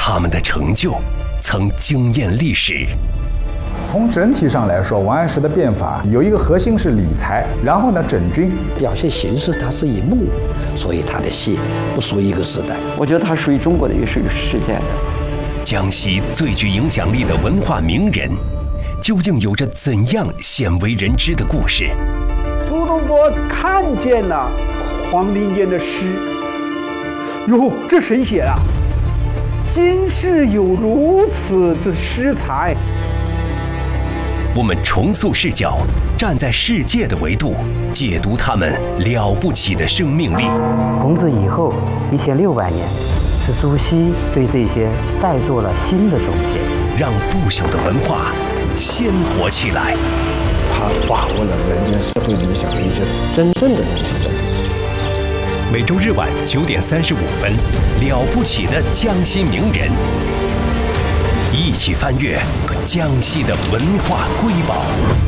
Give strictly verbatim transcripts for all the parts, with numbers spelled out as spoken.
他们的成就曾惊艳历史。 从整体上来说，王安石的变法有一个核心是理财，然后呢整军。 表现形式它是一幕，所以他的戏不属于一个时代。 我觉得它属于中国的，也属于世界的。 江西最具影响力的文化名人，究竟有着怎样鲜为人知的故事？ 苏东坡看见了黄庭坚的诗，哟，这谁写的？今世有如此之诗才。 我们重塑视角，站在世界的维度，解读他们了不起的生命力。 孔子以后一千六百年，是朱熹对这些再做了新的总结， 让不朽的文化鲜活起来。 他把握了人间社会理想的一些真正的问题在。 每周日晚九点三十五分，了不起的江西名人，一起翻阅江西的文化瑰宝。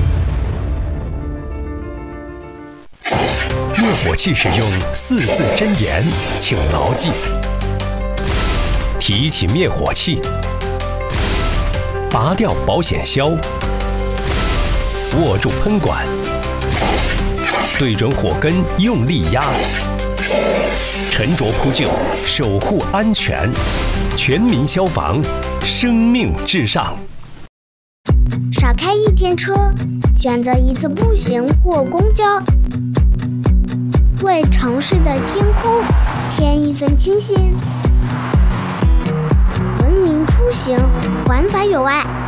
灭火器使用四字真言，请牢记：提起灭火器，拔掉保险销，握住喷管，对准火根用力压，沉着扑救，守护安全，全民消防，生命至上。 少开一天车，选择一次步行或公交，为城市的天空添一份清新。文明出行，环法有爱。